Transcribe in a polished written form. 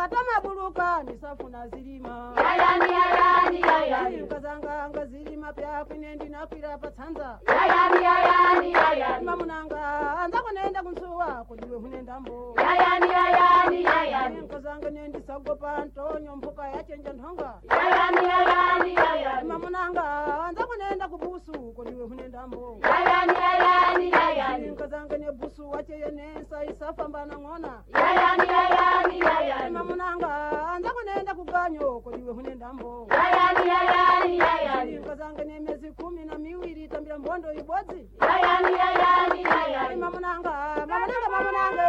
atama buluka nisafuna zilima ukazanga nga zilima pyakwine ndinakwira patsanza mamunanga anzako nenda kunsuwa kudiwe hunendambo ukazanga nendisagopa ntonyo mpuka yachenja nthonga mamunanga anzako nenda kubusu kudiwe hunendambo ukazanga nebusu wacheye nensa isafambana ng'ona mamunanga anzako nenda kuganyo kudiwe hunendambo ukazanga nemezi 12 tambira mbondo ibodzi mamunanga